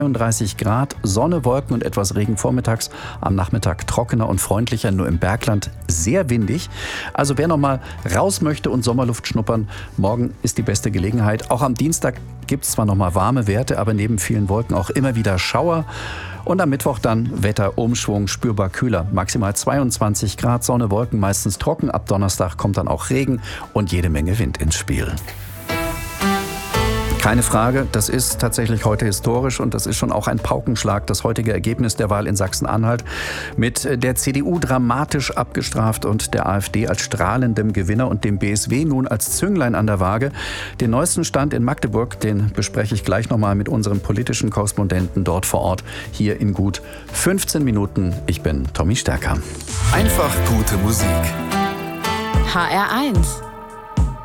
32 Grad, Sonne, Wolken und etwas Regen vormittags. Am Nachmittag trockener und freundlicher, nur im Bergland sehr windig. Also wer noch mal raus möchte und Sommerluft schnuppern, morgen ist die beste Gelegenheit. Auch am Dienstag gibt es zwar noch mal warme Werte, aber neben vielen Wolken auch immer wieder Schauer. Und am Mittwoch dann Wetterumschwung, spürbar kühler. Maximal 22 Grad, Sonne, Wolken, meistens trocken. Ab Donnerstag kommt dann auch Regen und jede Menge Wind ins Spiel. Keine Frage, das ist tatsächlich heute historisch und das ist schon auch ein Paukenschlag, das heutige Ergebnis der Wahl in Sachsen-Anhalt. Mit der CDU dramatisch abgestraft und der AfD als strahlendem Gewinner und dem BSW nun als Zünglein an der Waage. Den neuesten Stand in Magdeburg, den bespreche ich gleich nochmal mit unserem politischen Korrespondenten dort vor Ort, hier in gut 15 Minuten. Ich bin Tommy Stärker. Einfach gute Musik. HR1